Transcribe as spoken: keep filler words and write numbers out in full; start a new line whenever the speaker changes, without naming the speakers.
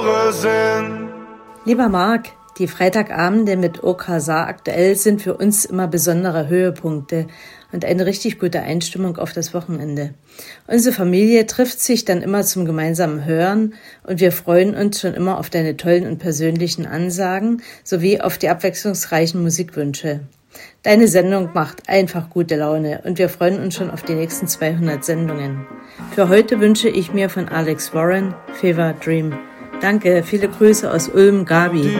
sind.
Lieber Marc, die Freitagabende mit O K S A aktuell sind für uns immer besondere Höhepunkte und eine richtig gute Einstimmung auf das Wochenende. Unsere Familie trifft sich dann immer zum gemeinsamen Hören und wir freuen uns schon immer auf deine tollen und persönlichen Ansagen sowie auf die abwechslungsreichen Musikwünsche. Deine Sendung macht einfach gute Laune und wir freuen uns schon auf die nächsten zweihundert Sendungen. Für heute wünsche ich mir von Alex Warren Fever Dream. Danke, viele Grüße aus Ulm, Gabi.